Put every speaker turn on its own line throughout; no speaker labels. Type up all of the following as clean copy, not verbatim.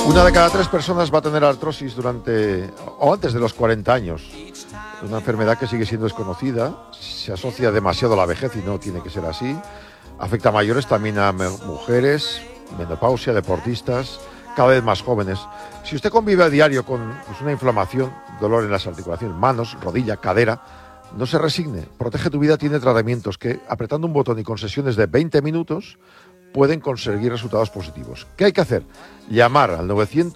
Una de cada 3 personas va a tener artrosis durante o antes de los 40 años. Una enfermedad que sigue siendo desconocida, se asocia demasiado a la vejez y no tiene que ser así. Afecta a mayores, también a mujeres, menopausia, deportistas, cada vez más jóvenes. Si usted convive a diario con una inflamación, dolor en las articulaciones, manos, rodilla, cadera, no se resigne. Protege tu Vida tiene tratamientos que, apretando un botón y con sesiones de 20 minutos, pueden conseguir resultados positivos. ¿Qué hay que hacer? Llamar al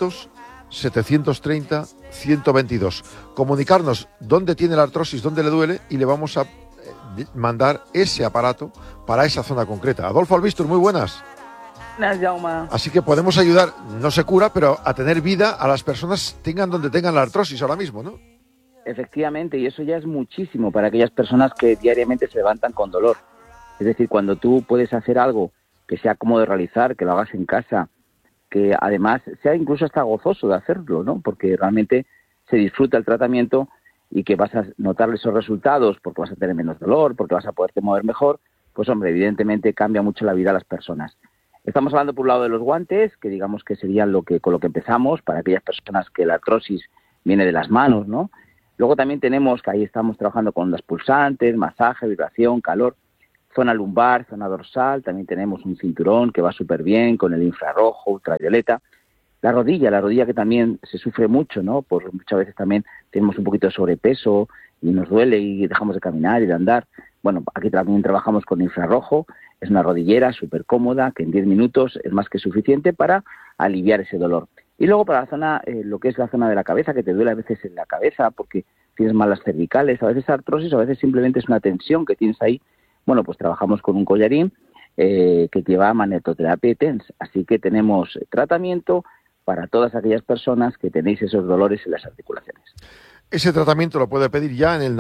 900-730-122. Comunicarnos dónde tiene la artrosis, dónde le duele, y le vamos a mandar ese aparato para esa zona concreta. Adolfo Albistur, muy buenas.
Buenas, Jaume.
Así que podemos ayudar, no se cura, pero a tener vida a las personas tengan donde tengan la artrosis ahora mismo, ¿no?
Efectivamente, y eso ya es muchísimo para aquellas personas que diariamente se levantan con dolor. Es decir, cuando tú puedes hacer algo que sea cómodo de realizar, que lo hagas en casa, que además sea incluso hasta gozoso de hacerlo, ¿no? Porque realmente se disfruta el tratamiento y que vas a notar esos resultados porque vas a tener menos dolor, porque vas a poderte mover mejor, pues hombre, evidentemente cambia mucho la vida a las personas. Estamos hablando por un lado de los guantes, que digamos que serían con lo que empezamos para aquellas personas que la artrosis viene de las manos, ¿no? Luego también tenemos que ahí estamos trabajando con ondas pulsantes, masaje, vibración, calor. Zona lumbar, zona dorsal, también tenemos un cinturón que va súper bien con el infrarrojo, ultravioleta. La rodilla que también se sufre mucho, ¿no? Pues muchas veces también tenemos un poquito de sobrepeso y nos duele y dejamos de caminar y de andar. Bueno, aquí también trabajamos con infrarrojo, es una rodillera súper cómoda que en 10 minutos es más que suficiente para aliviar ese dolor. Y luego para la zona, lo que es la zona de la cabeza, que te duele a veces en la cabeza porque tienes malas cervicales, a veces artrosis, a veces simplemente es una tensión que tienes ahí. Bueno, pues trabajamos con un collarín que lleva magnetoterapia y TENS. Así que tenemos tratamiento para todas aquellas personas que tenéis esos dolores en las articulaciones.
Ese tratamiento lo puede pedir ya en el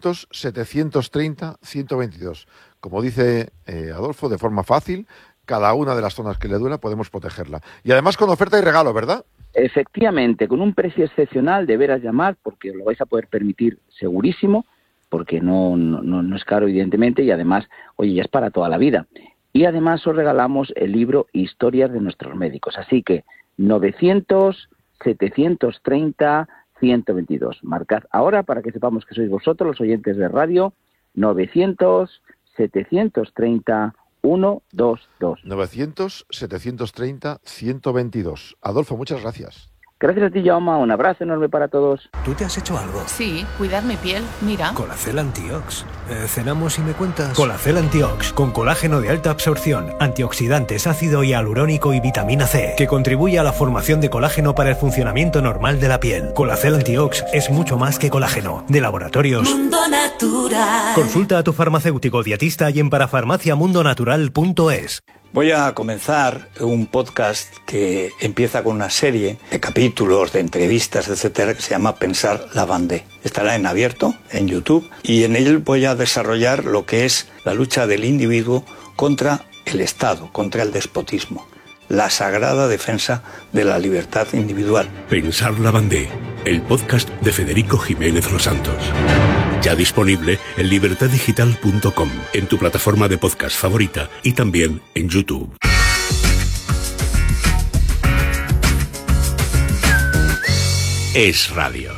900-730-122. Como dice Adolfo, de forma fácil, cada una de las zonas que le duela podemos protegerla. Y además con oferta y regalo, ¿verdad?
Efectivamente, con un precio excepcional, de veras llamar, porque lo vais a poder permitir segurísimo, porque no es caro, evidentemente, y además, oye, ya es para toda la vida. Y además os regalamos el libro Historias de nuestros médicos. Así que 900-730-122. Marcad ahora para que sepamos que sois vosotros, los oyentes de radio, 900-730-122.
900-730-122. Adolfo, muchas gracias.
Gracias a ti, Jaume. Un abrazo enorme para todos.
¿Tú te has hecho algo?
Sí, cuidar mi piel, mira.
Colacel Antiox. ¿Cenamos y me cuentas? Colacel Antiox, con colágeno de alta absorción, antioxidantes, ácido hialurónico y vitamina C, que contribuye a la formación de colágeno para el funcionamiento normal de la piel. Colacel Antiox es mucho más que colágeno. De Laboratorios
Mundo Natural.
Consulta a tu farmacéutico dietista y en parafarmaciamundonatural.es.
Voy a comenzar un podcast que empieza con una serie de capítulos, de entrevistas, etcétera, que se llama Pensar Lavandé. Estará en abierto, en YouTube, y en él voy a desarrollar lo que es la lucha del individuo contra el Estado, contra el despotismo. La sagrada defensa de la libertad individual.
Pensar Lavandé, el podcast de Federico Jiménez Los Santos. Ya disponible en libertaddigital.com, en tu plataforma de podcast favorita y también en YouTube. Es Radio.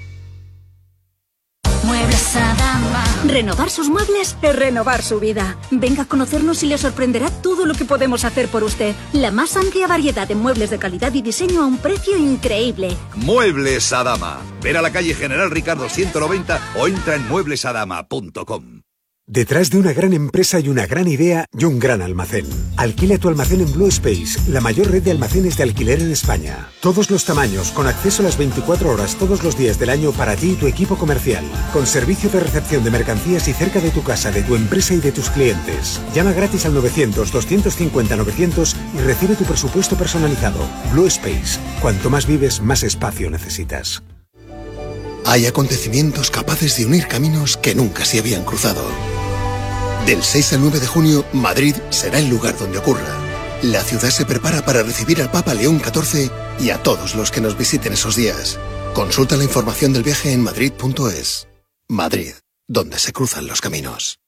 Muebles Adama.
Renovar sus muebles es renovar su vida. Venga a conocernos y le sorprenderá todo lo que podemos hacer por usted. La más amplia variedad de muebles de calidad y diseño a un precio increíble.
Muebles Adama. Ven a la calle General Ricardo 190 o entra en mueblesadama.com.
Detrás de una gran empresa hay una gran idea y un gran almacén. Alquila tu almacén en Blue Space, la mayor red de almacenes de alquiler en España. Todos los tamaños, con acceso a las 24 horas todos los días del año para ti y tu equipo comercial. Con servicio de recepción de mercancías y cerca de tu casa, de tu empresa y de tus clientes. Llama gratis al 900-250-900 y recibe tu presupuesto personalizado. Blue Space. Cuanto más vives, más espacio necesitas.
Hay acontecimientos capaces de unir caminos que nunca se habían cruzado. Del 6 al 9 de junio, Madrid será el lugar donde ocurra. La ciudad se prepara para recibir al Papa León XIV y a todos los que nos visiten esos días. Consulta la información del viaje en madrid.es. Madrid, donde se cruzan los caminos.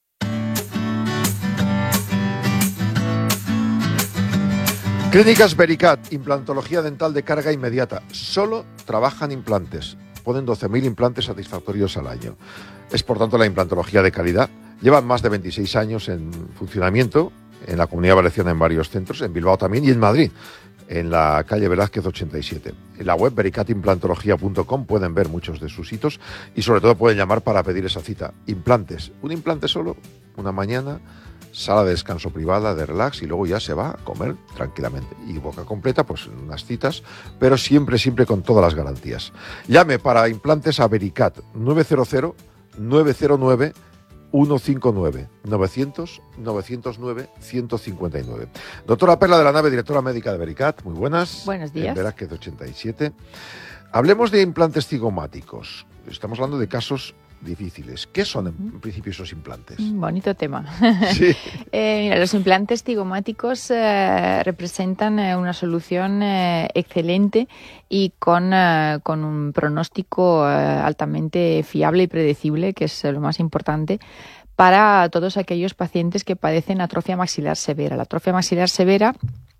Clínicas Vericat, implantología dental de carga inmediata. Solo trabajan implantes. Ponen 12.000 implantes satisfactorios al año. Es por tanto la implantología de calidad. Llevan más de 26 años en funcionamiento en la Comunidad Valenciana en varios centros, en Bilbao también y en Madrid, en la calle Velázquez 87. En la web vericatimplantología.com pueden ver muchos de sus hitos y sobre todo pueden llamar para pedir esa cita. Implantes, un implante solo, una mañana, sala de descanso privada, de relax, y luego ya se va a comer tranquilamente. Y boca completa, pues unas citas, pero siempre con todas las garantías. Llame para implantes a Vericat 900 909 159 900 909 159. Doctora Perla de la Nave, directora médica de Vericat, muy buenas.
Buenos días.
En Velázquez 87. Hablemos de implantes cigomáticos. Estamos hablando de casos difíciles. ¿Qué son en principio esos implantes?
Bonito tema.
Sí.
Mira, los implantes cigomáticos representan una solución excelente y con un pronóstico altamente fiable y predecible, que es lo más importante, para todos aquellos pacientes que padecen atrofia maxilar severa. La atrofia maxilar severa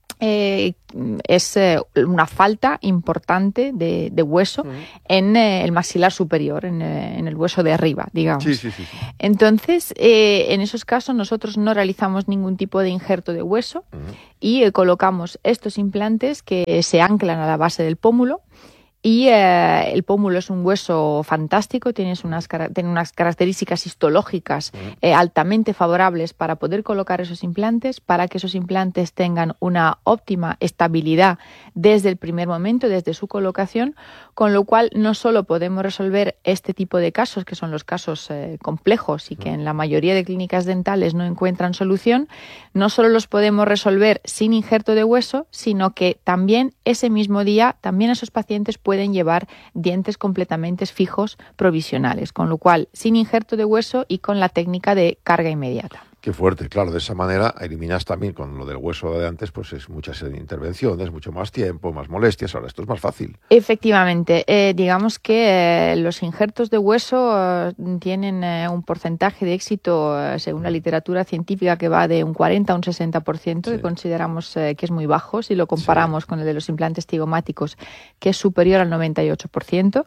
es una falta importante de hueso en el maxilar superior, en el hueso de arriba, digamos.
Sí.
Entonces, en esos casos nosotros no realizamos ningún tipo de injerto de hueso y colocamos estos implantes que se anclan a la base del pómulo. Y el pómulo es un hueso fantástico, tiene unas características histológicas altamente favorables para poder colocar esos implantes, para que esos implantes tengan una óptima estabilidad desde el primer momento, desde su colocación, con lo cual no solo podemos resolver este tipo de casos, que son los casos complejos y que en la mayoría de clínicas dentales no encuentran solución, no solo los podemos resolver sin injerto de hueso, sino que también ese mismo día, también esos pacientes pueden llevar dientes completamente fijos provisionales, con lo cual sin injerto de hueso y con la técnica de carga inmediata.
Qué fuerte, claro, de esa manera eliminas también con lo del hueso de antes, pues es muchas intervenciones, mucho más tiempo, más molestias. Ahora esto es más fácil.
Efectivamente, digamos que los injertos de hueso tienen un porcentaje de éxito, según la literatura científica, que va de un 40 a un 60%, que consideramos que es muy bajo si lo comparamos con el de los implantes cigomáticos, que es superior al 98%.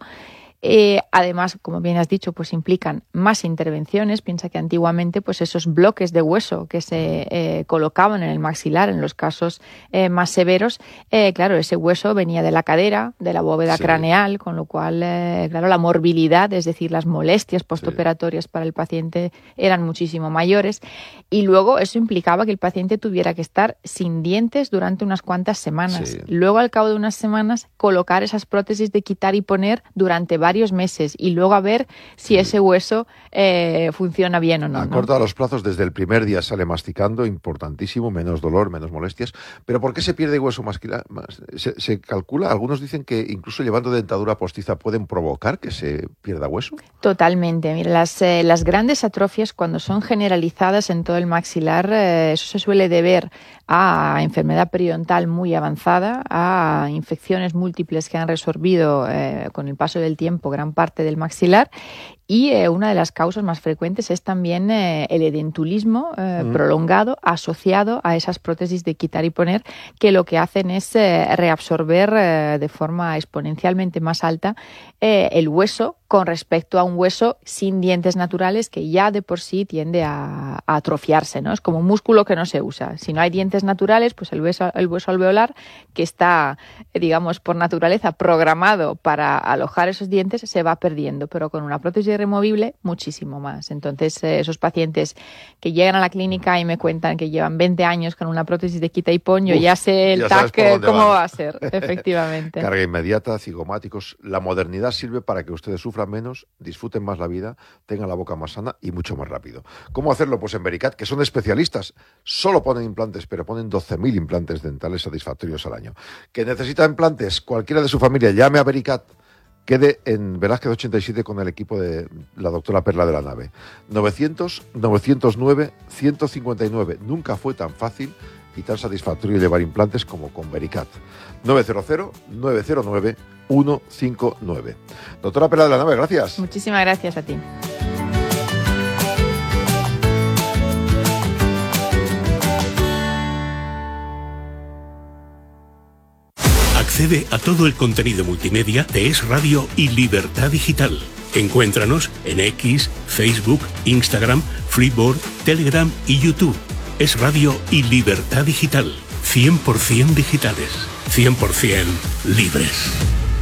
Además, como bien has dicho, pues implican más intervenciones. Piensa que antiguamente pues esos bloques de hueso que se colocaban en el maxilar en los casos más severos, claro, ese hueso venía de la cadera, de la bóveda craneal, con lo cual, claro, la morbilidad, es decir, las molestias postoperatorias para el paciente eran muchísimo mayores, y luego eso implicaba que el paciente tuviera que estar sin dientes durante unas cuantas semanas. Luego, al cabo de unas semanas, colocar esas prótesis de quitar y poner durante varios meses y luego a ver si ese hueso funciona bien o no.
Acorta los plazos, desde el primer día sale masticando, importantísimo, menos dolor, menos molestias. Pero ¿por qué se pierde hueso maxilar? ¿Se calcula? Algunos dicen que incluso llevando dentadura postiza pueden provocar que se pierda hueso.
Totalmente. Mira, las grandes atrofias, cuando son generalizadas en todo el maxilar, eso se suele deber a enfermedad periodontal muy avanzada, a infecciones múltiples que han resorbido con el paso del tiempo gran parte del maxilar, y una de las causas más frecuentes es también el edentulismo prolongado asociado a esas prótesis de quitar y poner, que lo que hacen es reabsorber de forma exponencialmente más alta el hueso con respecto a un hueso sin dientes naturales, que ya de por sí tiende a atrofiarse, ¿no? Es como un músculo que no se usa. Si no hay dientes naturales, pues el hueso alveolar, que está, digamos, por naturaleza programado para alojar esos dientes, se va perdiendo, pero con una prótesis removible muchísimo más. Entonces, esos pacientes que llegan a la clínica y me cuentan que llevan 20 años con una prótesis de quita y pon, yo ya sé el TAC cómo va a ser, efectivamente.
Carga inmediata, cigomáticos. La modernidad sirve para que ustedes sufran menos, disfruten más la vida, tengan la boca más sana y mucho más rápido. ¿Cómo hacerlo? Pues en Vericat, que son especialistas. Solo ponen implantes, pero ponen 12.000 implantes dentales satisfactorios al año. Que necesita implantes, cualquiera de su familia, llame a Vericat. Quede en Velázquez 87 con el equipo de la doctora Perla de la Nave. 900 909 159. Nunca fue tan fácil y tan satisfactorio llevar implantes como con Vericat. 900 909 159. Doctora Perla de la Nave, gracias.
Muchísimas gracias a ti.
Accede a todo el contenido multimedia de Es Radio y Libertad Digital. Encuéntranos en X, Facebook, Instagram, Flipboard, Telegram y YouTube. Es Radio y Libertad Digital. 100% digitales. 100% libres.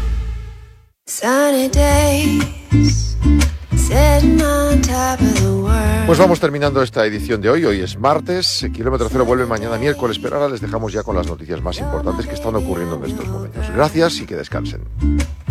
Pues vamos terminando esta edición de hoy. Hoy es martes. Kilómetro Cero vuelve mañana miércoles, pero ahora les dejamos ya con las noticias más importantes que están ocurriendo en estos momentos. Gracias y que descansen.